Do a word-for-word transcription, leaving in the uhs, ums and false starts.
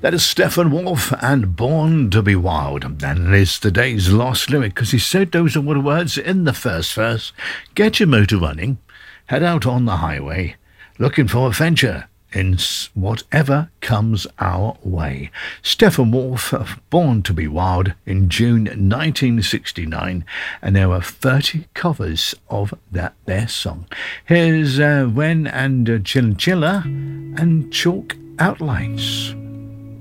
That is Stephen Wolf and Born to be Wild. And it's today's last lyric because he said those are words in the first verse. Get your motor running, head out on the highway, looking for adventure in whatever comes our way. Stephen Wolf, Born to be Wild, in June nineteen sixty-nine, and there were thirty covers of that their song. Here's uh, Wen and uh, Chilla Chilla and Chalk Outlines.